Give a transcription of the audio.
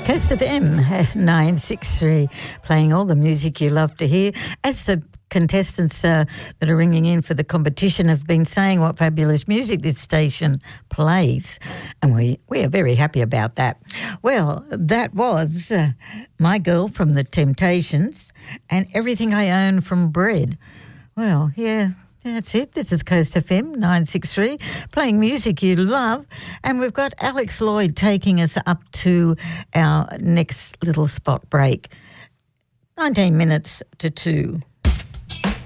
Coast FM 963, playing all the music you love to hear. As the contestants that are ringing in for the competition have been saying what fabulous music this station plays, and we are very happy about that. Well, that was My Girl from The Temptations and Everything I Own from Bread. Well, yeah, that's it. This is Coast FM 963, playing music you love. And we've got Alex Lloyd taking us up to our next little spot break. 19 minutes to 2.